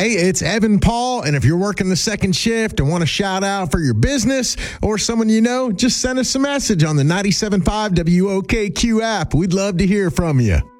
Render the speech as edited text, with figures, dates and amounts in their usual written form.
Hey, it's Evan Paul, and if you're working the second shift and want to shout out for your business or someone you know, just send us a message on the 97.5 WOKQ app. We'd love to hear from you.